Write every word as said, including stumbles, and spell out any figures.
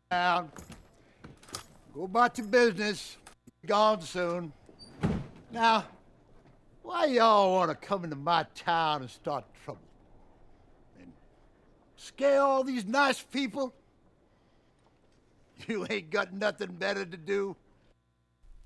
Down. Go about your business. Be gone soon. Now, why y'all want to come into my town and start trouble? And scare all these nice people? You ain't got nothing better to do?